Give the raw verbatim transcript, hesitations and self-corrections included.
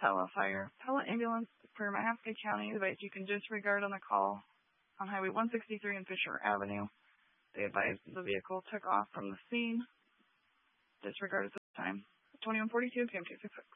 Pella Fire. Pella Ambulance for Mahaska County advice you can disregard on the call on Highway one sixty-three and Fisher Avenue. They advised the vehicle took off from the scene. Disregard at this time. twenty-one forty-two, P M two six six.